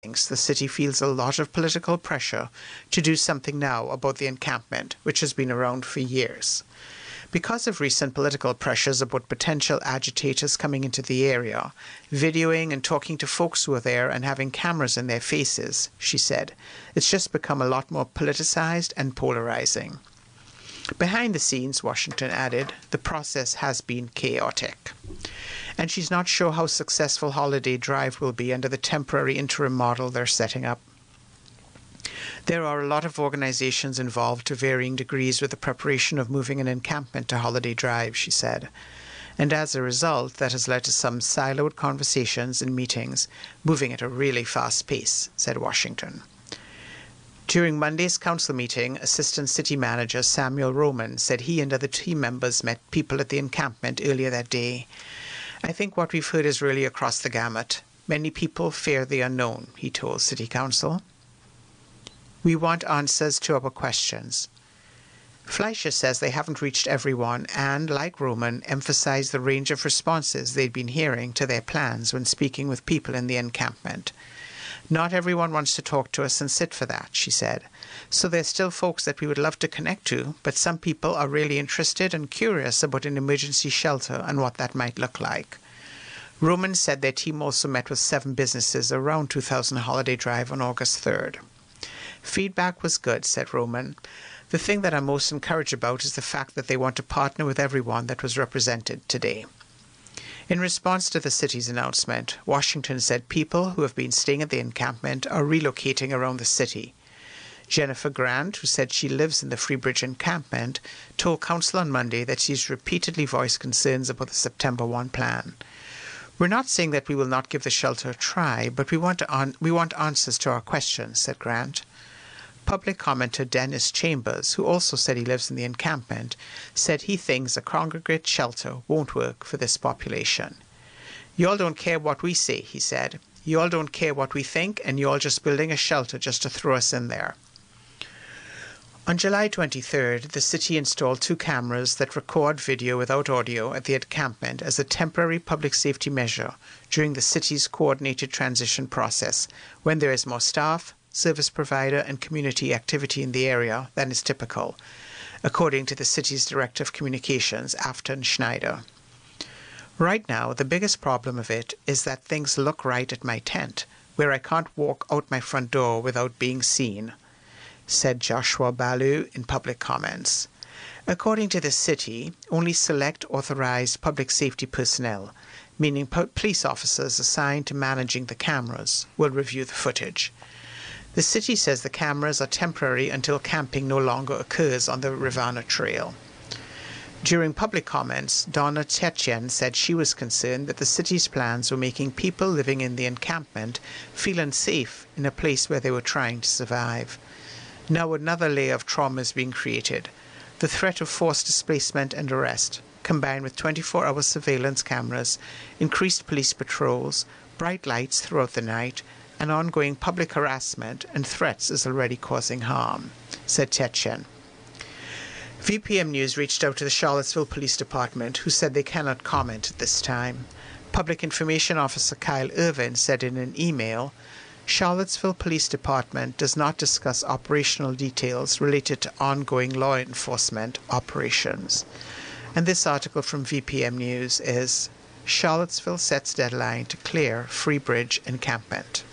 thinks the city feels a lot of political pressure to do something now about the encampment, which has been around for years. Because of recent political pressures about potential agitators coming into the area, videoing and talking to folks who are there and having cameras in their faces, she said, it's just become a lot more politicized and polarizing. Behind the scenes, Washington added, the process has been chaotic. And she's not sure how successful Holiday Drive will be under the temporary interim model they're setting up. There are a lot of organizations involved to varying degrees with the preparation of moving an encampment to Holiday Drive, she said. And as a result, that has led to some siloed conversations and meetings moving at a really fast pace, said Washington. During Monday's council meeting, Assistant City Manager Samuel Roman said he and other team members met people at the encampment earlier that day. I think what we've heard is really across the gamut. Many people fear the unknown, he told City Council. We want answers to our questions. Fleischer says they haven't reached everyone and, like Roman, emphasized the range of responses they'd been hearing to their plans when speaking with people in the encampment. Not everyone wants to talk to us and sit for that, she said. So there's still folks that we would love to connect to, but some people are really interested and curious about an emergency shelter and what that might look like. Roman said their team also met with 7 businesses around 2000 Holiday Drive on August 3rd. Feedback was good, said Roman. The thing that I'm most encouraged about is the fact that they want to partner with everyone that was represented today. In response to the city's announcement, Washington said people who have been staying at the encampment are relocating around the city. Jennifer Grant, who said she lives in the Freebridge encampment, told council on Monday that she's repeatedly voiced concerns about the September 1 plan. We're not saying that we will not give the shelter a try, but we want answers to our questions, said Grant. Public commenter Dennis Chambers, who also said he lives in the encampment, said he thinks a congregate shelter won't work for this population. You all don't care what we say, he said. You all don't care what we think, and you're all just building a shelter just to throw us in there. On July 23rd, the city installed 2 cameras that record video without audio at the encampment as a temporary public safety measure during the city's coordinated transition process when there is more staff, service provider and community activity in the area than is typical, according to the city's Director of Communications, Afton Schneider. Right now, the biggest problem of it is that things look right at my tent, where I can't walk out my front door without being seen, said Joshua Balu in public comments. According to the city, only select authorized public safety personnel, meaning police officers assigned to managing the cameras, will review the footage. The city says the cameras are temporary until camping no longer occurs on the Rivanna Trail. During public comments, Donna Tetjen said she was concerned that the city's plans were making people living in the encampment feel unsafe in a place where they were trying to survive. Now another layer of trauma is being created. The threat of forced displacement and arrest, combined with 24-hour surveillance cameras, increased police patrols, bright lights throughout the night, and ongoing public harassment and threats is already causing harm, said Tetjen. VPM News reached out to the Charlottesville Police Department, who said they cannot comment at this time. Public Information Officer Kyle Irvin said in an email, Charlottesville Police Department does not discuss operational details related to ongoing law enforcement operations. And this article from VPM News is, Charlottesville sets deadline to clear Freebridge encampment.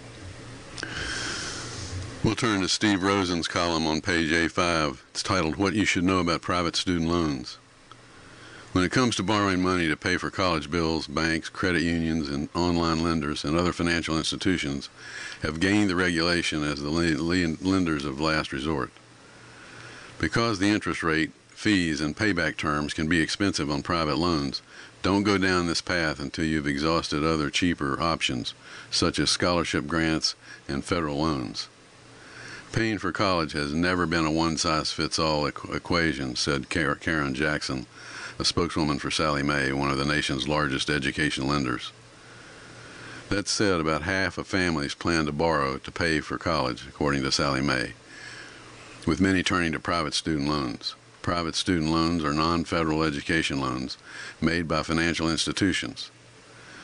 We'll turn to Steve Rosen's column on page A5. It's titled, What You Should Know About Private Student Loans. When it comes to borrowing money to pay for college bills, banks, credit unions, and online lenders and other financial institutions have gained the regulation as the lenders of last resort. Because the interest rate, fees, and payback terms can be expensive on private loans, don't go down this path until you've exhausted other cheaper options, such as scholarship grants and federal loans. Paying for college has never been a one-size-fits-all equation, said Karen Jackson, a spokeswoman for Sallie Mae, one of the nation's largest education lenders. That said, about half of families plan to borrow to pay for college, according to Sallie Mae, with many turning to private student loans. Private student loans are non-federal education loans made by financial institutions.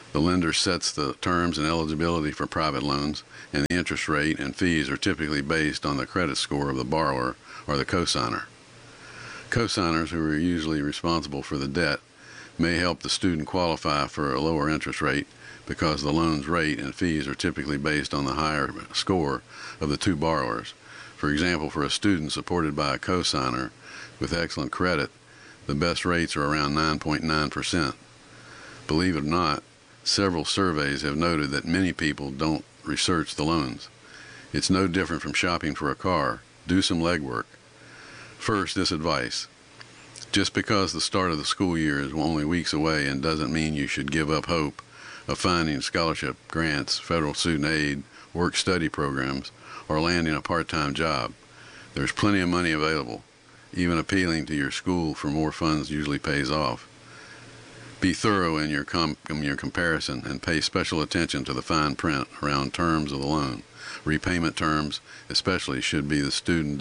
The lender sets the terms and eligibility for private loans, and the interest rate and fees are typically based on the credit score of the borrower or the cosigner. Cosigners, who are usually responsible for the debt, may help the student qualify for a lower interest rate because the loan's rate and fees are typically based on the higher score of the two borrowers. For example, for a student supported by a cosigner with excellent credit, the best rates are around 9.9%. Believe it or not, several surveys have noted that many people don't research the loans. It's no different from shopping for a car. Do some legwork. First, this advice. Just because the start of the school year is only weeks away and doesn't mean you should give up hope of finding scholarship grants, federal student aid, work-study programs, or landing a part-time job. There's plenty of money available. Even appealing to your school for more funds usually pays off. Be thorough in your comparison and pay special attention to the fine print around terms of the loan. Repayment terms, especially, should be the student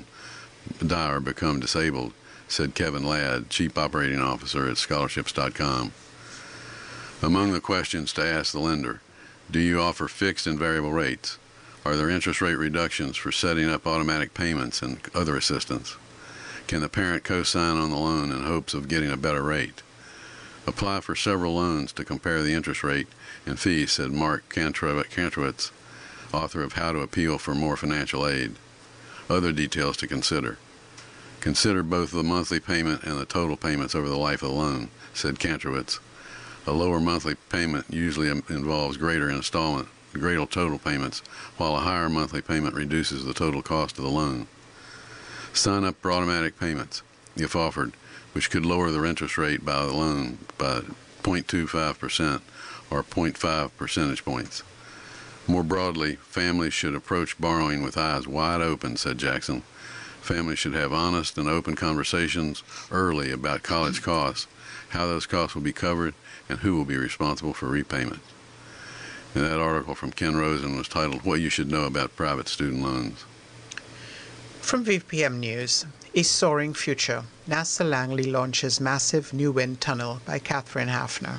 die or become disabled, said Kevin Ladd, Chief Operating Officer at Scholarships.com. Among the questions to ask the lender: do you offer fixed and variable rates? Are there interest rate reductions for setting up automatic payments and other assistance? Can the parent co-sign on the loan in hopes of getting a better rate? Apply for several loans to compare the interest rate and fees, said Mark Kantrowitz, author of How to Appeal for More Financial Aid. Other details to consider. Consider both the monthly payment and the total payments over the life of the loan, said Kantrowitz. A lower monthly payment usually involves greater total payments, while a higher monthly payment reduces the total cost of the loan. Sign up for automatic payments, if offered, which could lower the interest rate by the loan by 0.25% or 0.5 percentage points. More broadly, families should approach borrowing with eyes wide open, said Jackson. Families should have honest and open conversations early about college costs, how those costs will be covered, and who will be responsible for repayment. And that article from Ken Rosen was titled, What You Should Know About Private Student Loans. From VPM News, A Soaring Future. NASA Langley launches massive new wind tunnel by Catherine Hafner.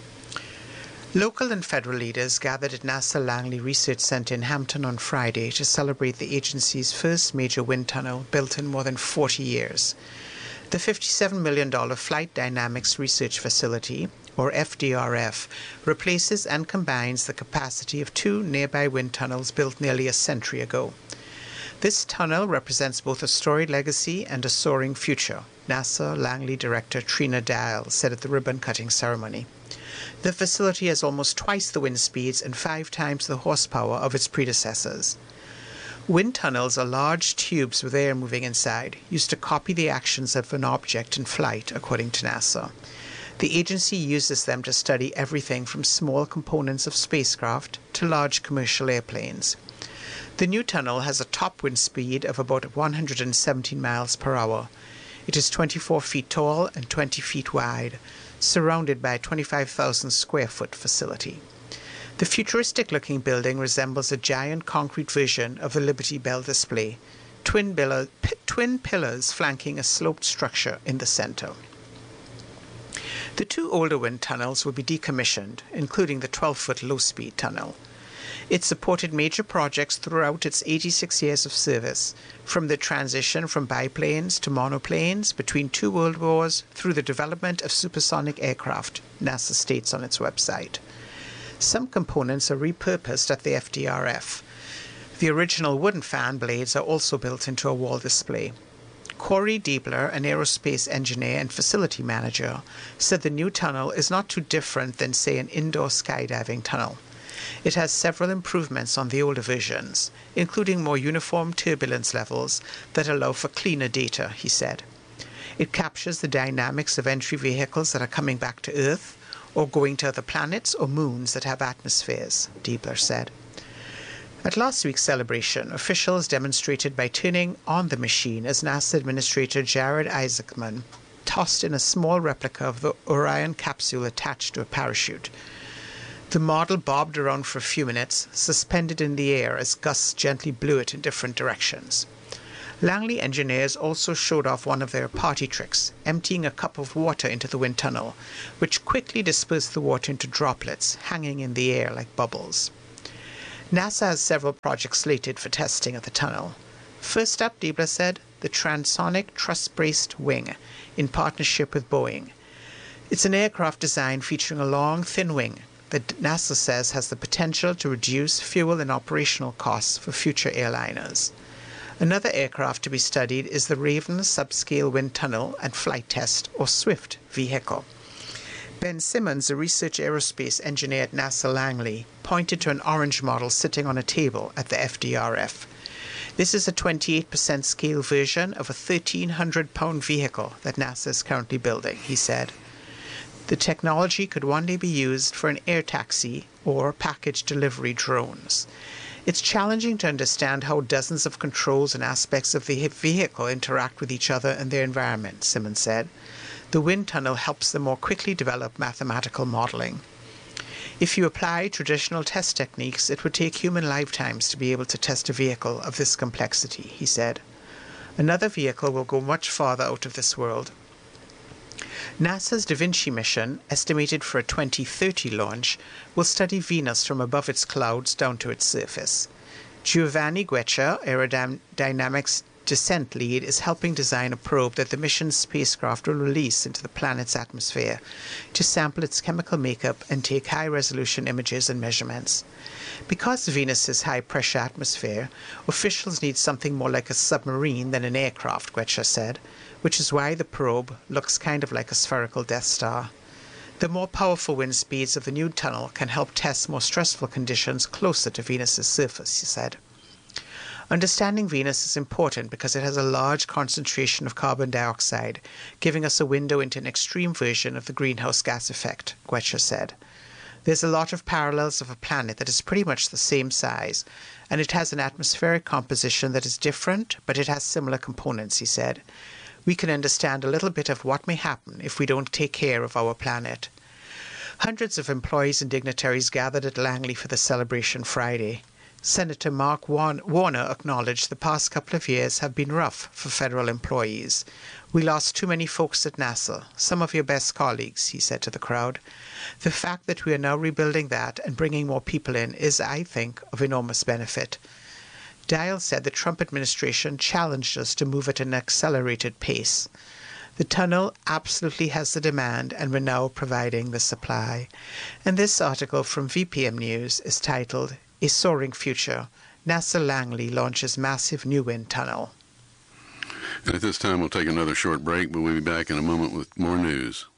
Local and federal leaders gathered at NASA Langley Research Center in Hampton on Friday to celebrate the agency's first major wind tunnel built in more than 40 years. The $57 million Flight Dynamics Research Facility, or FDRF, replaces and combines the capacity of two nearby wind tunnels built nearly a century ago. This tunnel represents both a storied legacy and a soaring future, NASA Langley Director Trina Dial said at the ribbon-cutting ceremony. The facility has almost twice the wind speeds and 5 times the horsepower of its predecessors. Wind tunnels are large tubes with air moving inside, used to copy the actions of an object in flight, according to NASA. The agency uses them to study everything from small components of spacecraft to large commercial airplanes. The new tunnel has a top wind speed of about 117 miles per hour. It is 24 feet tall and 20 feet wide, surrounded by a 25,000 square foot facility. The futuristic-looking building resembles a giant concrete version of the Liberty Bell display, twin pillars flanking a sloped structure in the center. The 2 older wind tunnels will be decommissioned, including the 12-foot low-speed tunnel. It supported major projects throughout its 86 years of service, from the transition from biplanes to monoplanes between 2 world wars through the development of supersonic aircraft, NASA states on its website. Some components are repurposed at the FDRF. The original wooden fan blades are also built into a wall display. Corey Diebler, an aerospace engineer and facility manager, said the new tunnel is not too different than, say, an indoor skydiving tunnel. It has several improvements on the older versions, including more uniform turbulence levels that allow for cleaner data, he said. It captures the dynamics of entry vehicles that are coming back to Earth or going to other planets or moons that have atmospheres, Diebler said. At last week's celebration, officials demonstrated by turning on the machine as NASA Administrator Jared Isaacman tossed in a small replica of the Orion capsule attached to a parachute. The model bobbed around for a few minutes, suspended in the air as gusts gently blew it in different directions. Langley engineers also showed off one of their party tricks, emptying a cup of water into the wind tunnel, which quickly dispersed the water into droplets, hanging in the air like bubbles. NASA has several projects slated for testing at the tunnel. First up, Diebler said, the Transonic Truss-Braced Wing, in partnership with Boeing. It's an aircraft design featuring a long, thin wing that NASA says has the potential to reduce fuel and operational costs for future airliners. Another aircraft to be studied is the Raven Subscale Wind Tunnel and Flight Test, or SWIFT, vehicle. Ben Simmons, a research aerospace engineer at NASA Langley, pointed to an orange model sitting on a table at the FDRF. This is a 28% scale version of a 1,300-pound vehicle that NASA is currently building, he said. The technology could one day be used for an air taxi or package delivery drones. It's challenging to understand how dozens of controls and aspects of the vehicle interact with each other and their environment, Simmons said. The wind tunnel helps them more quickly develop mathematical modeling. If you apply traditional test techniques, it would take human lifetimes to be able to test a vehicle of this complexity, he said. Another vehicle will go much farther out of this world. NASA's Da Vinci mission, estimated for a 2030 launch, will study Venus from above its clouds down to its surface. Giovanni Gueccia, aerodynamics descent lead, is helping design a probe that the mission's spacecraft will release into the planet's atmosphere to sample its chemical makeup and take high-resolution images and measurements. Because Venus's high-pressure atmosphere, officials need something more like a submarine than an aircraft, Gueccia said, which is why the probe looks kind of like a spherical Death Star. The more powerful wind speeds of the new tunnel can help test more stressful conditions closer to Venus's surface, he said. Understanding Venus is important because it has a large concentration of carbon dioxide, giving us a window into an extreme version of the greenhouse gas effect, Gueccia said. There's a lot of parallels of a planet that is pretty much the same size, and it has an atmospheric composition that is different, but it has similar components, he said. We can understand a little bit of what may happen if we don't take care of our planet. Hundreds of employees and dignitaries gathered at Langley for the celebration Friday. Senator Mark Warner acknowledged the past couple of years have been rough for federal employees. We lost too many folks at NASA, some of your best colleagues, he said to the crowd. The fact that we are now rebuilding that and bringing more people in is, I think, of enormous benefit. Dial said the Trump administration challenged us to move at an accelerated pace. The tunnel absolutely has the demand, and we're now providing the supply. And this article from VPM News is titled, A Soaring Future. NASA Langley launches massive new wind tunnel. And at this time, we'll take another short break, but we'll be back in a moment with more news.